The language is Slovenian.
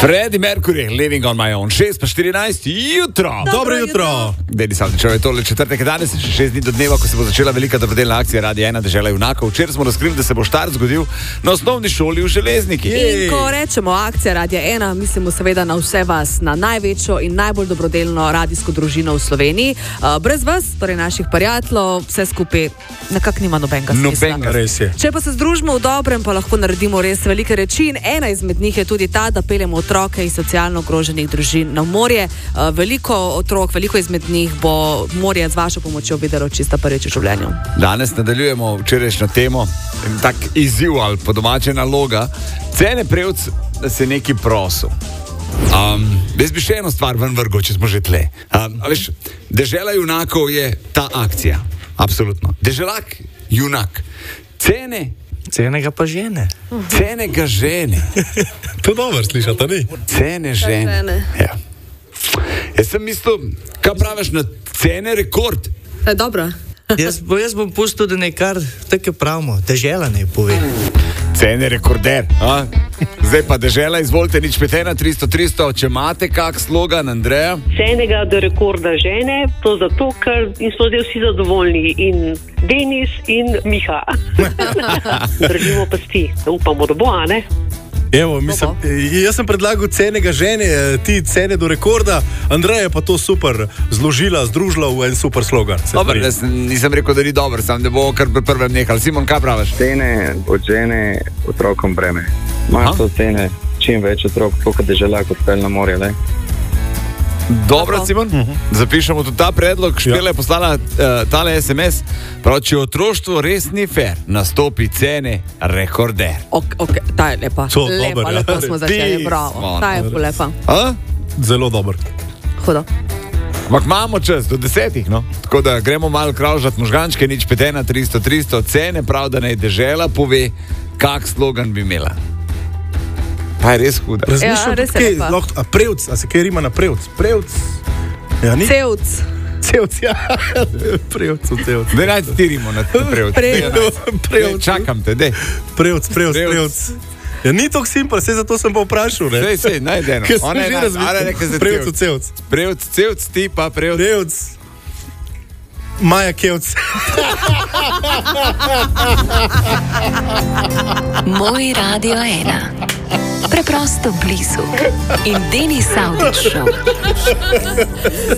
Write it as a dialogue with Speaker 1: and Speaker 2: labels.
Speaker 1: Freddie Mercury, Living on my own. 6:14 jutro.
Speaker 2: Dobro jutro.
Speaker 1: Denis Avdićev je tole četrtek, danes je še 6 dni do dneva, ko se bo začela velika dobrodelna akcija Radia 1 Dežela junakov. Včeraj smo razkrili, da se bo štart zgodil na osnovni šoli v Železniki.
Speaker 3: In ko rečemo akcija Radia 1, mislimo seveda na vse vas, na največjo in najbolj dobrodelno radijsko družino v Sloveniji. Brez vas, torej naših prijateljev, vse skupaj nekako nima nobenega smisla.
Speaker 1: Nobenega,
Speaker 2: res je.
Speaker 3: Če pa se združimo v dobrem, pa lahko naredimo res velike reči in ena izmed njih je tudi ta, da peljemo otroke iz socialno ogroženih družin na morje. Veliko otrok, veliko izmed njih bo morje z vašo pomočjo videlo čisto prvič v življenju.
Speaker 1: Danes nadaljujemo včerajšnjo temo, tak izziv ali po domače naloga. Cene prevc se neki prosil. Jaz bi še eno stvar ven vrgel, če smo že tle. Veš, Dežela junakov je ta akcija. Absolutno. Deželak, junak.
Speaker 4: Cene ga pa žene.
Speaker 1: Cene ga žene.
Speaker 2: To dobro slišati, ni?
Speaker 1: Cene žene. Ja. Jaz sem mislil, kaj praviš na cene rekord?
Speaker 3: To je dobro.
Speaker 4: Jaz bom pustil, da nekar tako pravimo. Dežela ne pove.
Speaker 1: Cene rekorder. Zdaj pa Dežela, izvolite, nič 51300, če imate kak slogan, Andreja?
Speaker 5: Cenega do rekorda žene, to zato, ker so vsi zadovoljni, in Denis in Miha. Držimo pasti, upamo, da bo, a ne?
Speaker 2: Evo, jaz sem predlagal cenega žene, ti cene do rekorda, Andreja pa to super zložila, združila v en super slogan.
Speaker 1: Dobar, nisem rekel, da ni dober, sam ne bo kar pri prvem nehal. Simon, kaj praviš?
Speaker 6: Cene od žene otrokom breme. Imajo to cene čim več otrok, koliko Dežela kot pel na morje, le?
Speaker 1: Dobro, Simon, zapišemo tudi ta predlog. Špela je poslala tale SMS. Prav, če otroštvo res ni fair, nastopi cene rekorder.
Speaker 3: Ta je lepa. Lepa smo začeli, bravo. Ta je lepa.
Speaker 2: Zelo dober.
Speaker 3: Hudo.
Speaker 1: Ampak imamo čas do 10, no? Tako da gremo malo kravžati možgančke, nič 51300 cene, prav, da naj Dežela pove, kak slogan bi imela. Pa je res huda.
Speaker 2: Razmišljam,
Speaker 3: res je lepa.
Speaker 2: Prevc, a se kaj rima na prevc? Prevc. Ja, ni?
Speaker 3: Cevc.
Speaker 2: Cevc, ja. Prevc.
Speaker 1: Daj naj tirimo na prevc.
Speaker 2: Prevc.
Speaker 1: Čakam te, dej.
Speaker 2: Prevc. Ja, ni toliko simpel, zato sem pa vprašal, ne?
Speaker 1: Sej, najdeno.
Speaker 2: Ker sem že razmišljal. Prevc, cevc.
Speaker 1: Prevc, ti pa prevc.
Speaker 2: Prevc. Maja Kevc.
Speaker 7: Moj Radio 1. Preprosto blizu. In Denis Avdićev.